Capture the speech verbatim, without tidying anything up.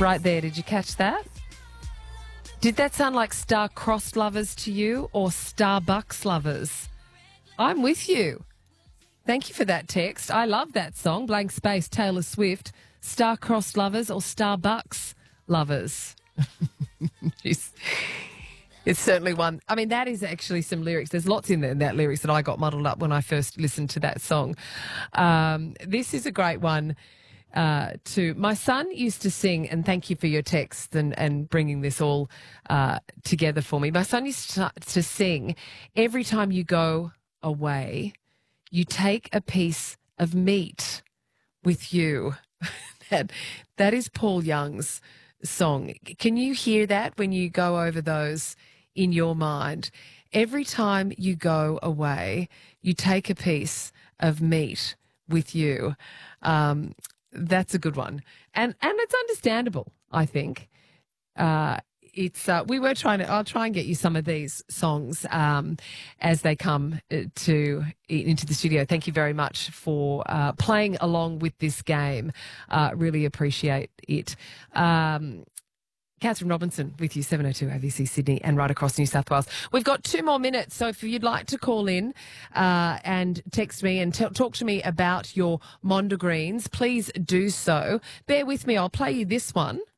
right there. Did you catch that? Did that sound like star-crossed lovers to you or Starbucks lovers? I'm with you. Thank you for that text. I love that song, Blank Space, Taylor Swift. Star-crossed lovers or Starbucks lovers? It's, it's certainly one. I mean, that is actually some lyrics. There's lots in there in that lyrics that I got muddled up when I first listened to that song. Um, this is a great one. Uh, to my son used to sing, and thank you for your text and, and bringing this all uh, together for me. My son used to, to sing, every time you go away, you take a piece of meat with you. that that is Paul Young's song. Can you hear that when you go over those in your mind? Every time you go away, you take a piece of meat with you. Um, That's a good one. And and it's understandable, I think. Uh, it's uh, we were trying to, I'll try and get you some of these songs um, as they come to into the studio. Thank you very much for uh, playing along with this game. Uh, really appreciate it. Um, Catherine Robinson with you, seven oh two A B C Sydney and right across New South Wales. We've got two more minutes, so if you'd like to call in uh, and text me and t- talk to me about your Mondegreens, please do so. Bear with me, I'll play you this one.